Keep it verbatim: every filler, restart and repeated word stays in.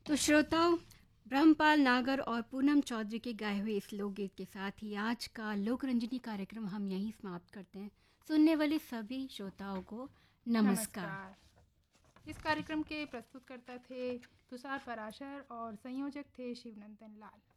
तो श्रोताओं, ब्रह्मपाल नागर और पूनम चौधरी के गाए हुए इस लोकगीत के साथ ही आज का लोकरंजनी कार्यक्रम हम यहीं समाप्त करते हैं। सुनने वाले सभी श्रोताओं को नमस्कार। नमस्कार। इस कार्यक्रम के प्रस्तुतकर्ता थे तुषार पराशर और संयोजक थे शिवनंदन लाल।